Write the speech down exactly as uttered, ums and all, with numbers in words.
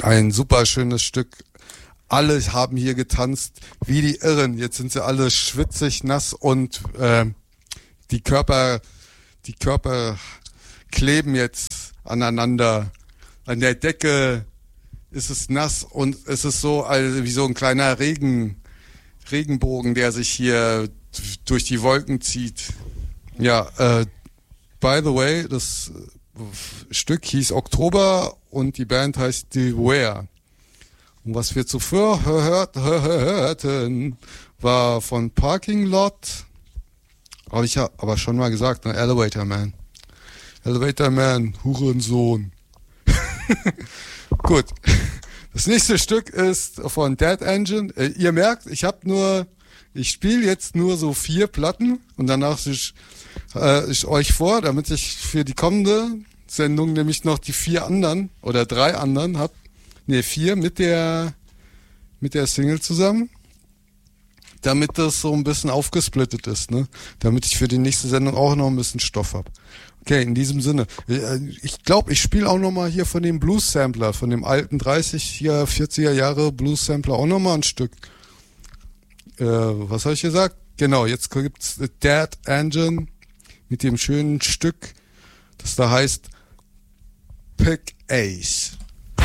Ein super schönes Stück. Alle haben hier getanzt wie die Irren. Jetzt sind sie alle schwitzig, nass und äh, die Körper, die Körper kleben jetzt aneinander. An der Decke ist es nass und es ist so also wie so ein kleiner Regen, Regenbogen, der sich hier durch die Wolken zieht. Ja, äh, by the way, das Stück hieß Oktober und die Band heißt Beware. Und was wir zuvor hört, hörten, war von Parking Lot, habe ich ja aber schon mal gesagt, ne? Elevator Man. Elevator Man, Hurensohn. Gut. Das nächste Stück ist von Dead Engine. Äh, ihr merkt, ich habe nur, ich spiele jetzt nur so vier Platten und danach ich, äh, ich euch vor, damit ich für die kommende Sendung nämlich noch die vier anderen oder drei anderen hab. Ne, vier mit der mit der Single zusammen. Damit das so ein bisschen aufgesplittet ist, ne? Damit ich für die nächste Sendung auch noch ein bisschen Stoff hab. Okay, in diesem Sinne. Ich glaube, ich spiele auch nochmal hier von dem Blues-Sampler, von dem alten dreißiger, vierziger Jahre Blues-Sampler auch nochmal ein Stück. Äh, was habe ich gesagt? Genau, jetzt gibt's Dead Engine mit dem schönen Stück, das da heißt Pick Ace.